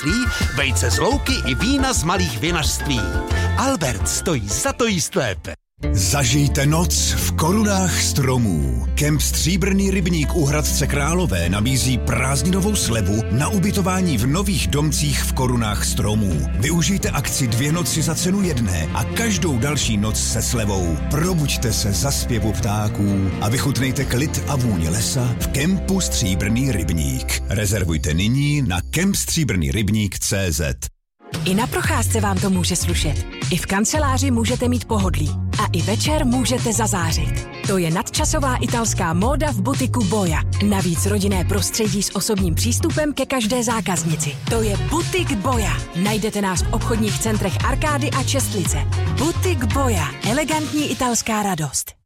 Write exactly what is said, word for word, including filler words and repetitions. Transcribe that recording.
oslí, vejce z louky i vína z malých vinařství. Albert stojí za to jíst lépe. Zažijte noc v korunách stromů. Kemp Stříbrný rybník u Hradce Králové nabízí prázdninovou slevu na ubytování v nových domcích v korunách stromů. Využijte akci dvě noci za cenu jedné a každou další noc se slevou. Probuďte se za zpěvu ptáků a vychutnejte klid a vůně lesa v kempu Stříbrný rybník. Rezervujte nyní na kemp stříbrný rybník tečka cé zet. I na procházce vám to může slušet. I v kanceláři můžete mít pohodlí. A i večer můžete zazářit. To je nadčasová italská móda v butiku Boja. Navíc rodinné prostředí s osobním přístupem ke každé zákaznici. To je butik Boja. Najdete nás v obchodních centrech Arkády a Čestlice. Butik Boja. Elegantní italská radost.